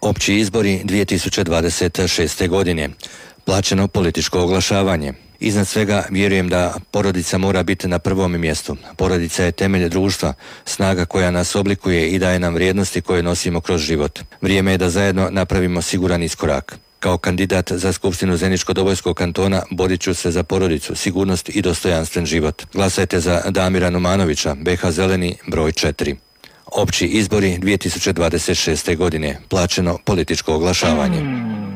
Opći izbori 2026. godine. Plaćeno političko oglašavanje. Iznad svega vjerujem da porodica mora biti na prvom mjestu. Porodica je temelj društva, snaga koja nas oblikuje i daje nam vrijednosti koje nosimo kroz život. Vrijeme je da zajedno napravimo siguran iskorak. Kao kandidat za Skupštinu Zeničko-Dobojskog kantona borit ću se za porodicu, sigurnost i dostojanstven život. Glasajte za Damira Numanovića, BH Zeleni, broj 4. Opći izbori 2026. godine. Plaćeno političko oglašavanje.